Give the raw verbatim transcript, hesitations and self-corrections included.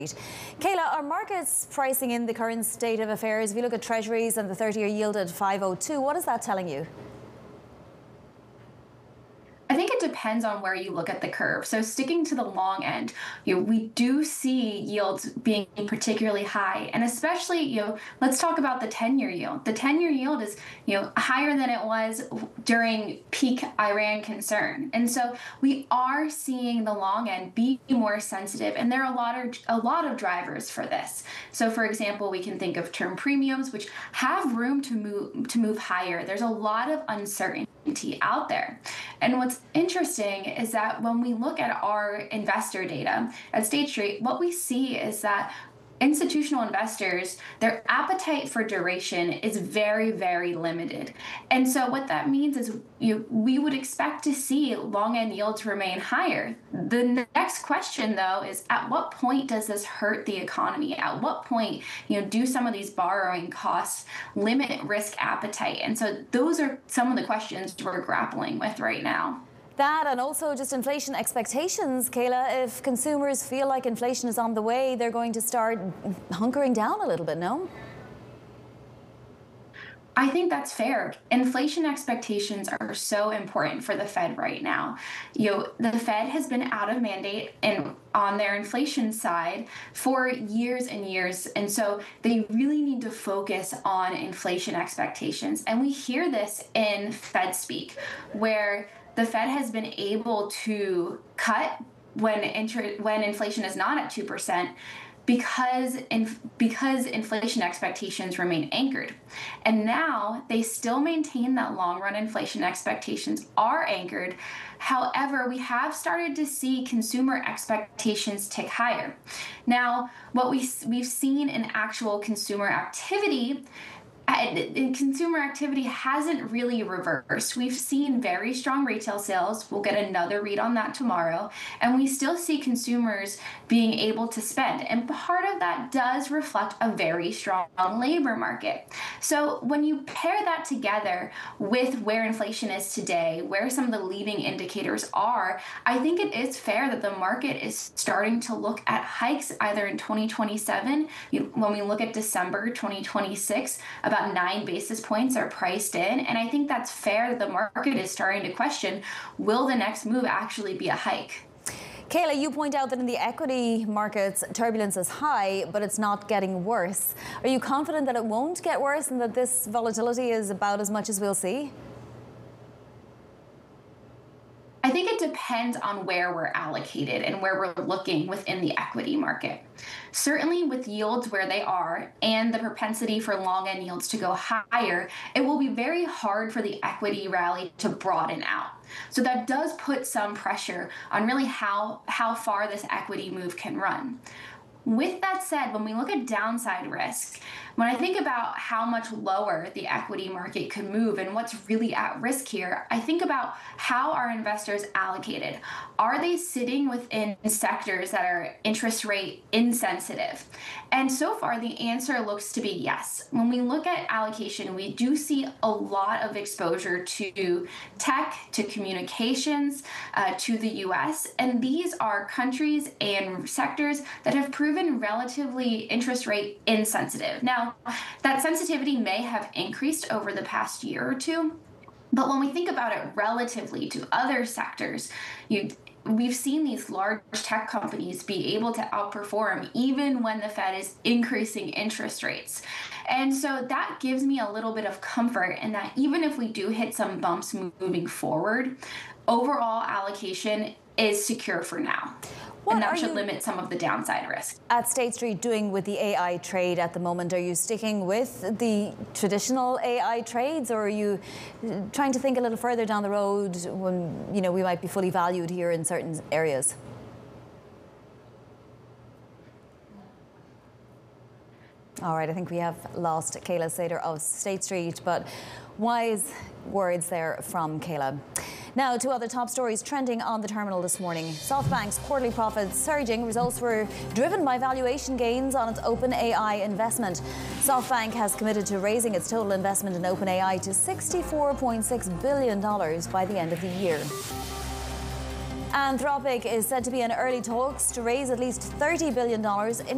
Kayla, are markets pricing in the current state of affairs? If you look at treasuries and the thirty-year yield at five oh two, what is that telling you? I think it depends on where you look at the curve. So sticking to the long end, you know, we do see yields being particularly high, and especially, you know, let's talk about the ten-year yield. The ten-year yield is, you know, higher than it was during peak Iran concern, and so we are seeing the long end be more sensitive, and there are a lot of a lot of drivers for this. So, for example, we can think of term premiums, which have room to move to move higher. There's a lot of uncertainty out there. And what's interesting is that when we look at our investor data at State Street, what we see is that institutional investors, their appetite for duration is very, very limited. And so what that means is you, we would expect to see long end yields remain higher. The next question, though, is at what point does this hurt the economy? At what point, you know, do some of these borrowing costs limit risk appetite? And so those are some of the questions we're grappling with right now. That, and also just inflation expectations, Kayla. If consumers feel like inflation is on the way, they're going to start hunkering down a little bit, no? I think that's fair. Inflation expectations are so important for the Fed right now. You know, the Fed has been out of mandate and on their inflation side for years and years. And so they really need to focus on inflation expectations. And we hear this in Fed speak, where the Fed has been able to cut when inter- when inflation is not at two percent because in, because inflation expectations remain anchored. And now they still maintain that long-run inflation expectations are anchored. However, we have started to see consumer expectations tick higher. Now, what we, we've seen in actual consumer activity And consumer activity hasn't really reversed. We've seen very strong retail sales. We'll get another read on that tomorrow. And we still see consumers being able to spend. And part of that does reflect a very strong labor market. So when you pair that together with where inflation is today, where some of the leading indicators are, I think it is fair that the market is starting to look at hikes either in twenty twenty-seven, when we look at December twenty twenty-six, about nine basis points are priced in. And I think that's fair that the market is starting to question, will the next move actually be a hike? Kayla, you point out that in the equity markets, turbulence is high, but it's not getting worse. Are you confident that it won't get worse and that this volatility is about as much as we'll see? I think it depends on where we're allocated and where we're looking within the equity market. Certainly with yields where they are and the propensity for long end yields to go higher, it will be very hard for the equity rally to broaden out. So that does put some pressure on really how, how far this equity move can run. With that said, when we look at downside risk, when I think about how much lower the equity market could move and what's really at risk here, I think about how are investors allocated. Are they sitting within sectors that are interest rate insensitive? And so far, the answer looks to be yes. When we look at allocation, we do see a lot of exposure to tech, to communications, uh, to the U S, and these are countries and sectors that have proven relatively interest rate insensitive. Now, that sensitivity may have increased over the past year or two, but when we think about it relatively to other sectors, you we've seen these large tech companies be able to outperform even when the Fed is increasing interest rates. And so that gives me a little bit of comfort in that even if we do hit some bumps moving forward, overall allocation is secure for now. What and that are should you limit some of the downside risk. At State Street doing with the A I trade at the moment? Are you sticking with the traditional A I trades, or are you trying to think a little further down the road when, you know, we might be fully valued here in certain areas? All right, I think we have lost Kayla Seder of State Street, but wise words there from Kayla. Now to other top stories trending on the terminal this morning. SoftBank's quarterly profits surging. Results were driven by valuation gains on its OpenAI investment. SoftBank has committed to raising its total investment in OpenAI to sixty-four point six billion dollars by the end of the year. Anthropic is said to be in early talks to raise at least thirty billion dollars in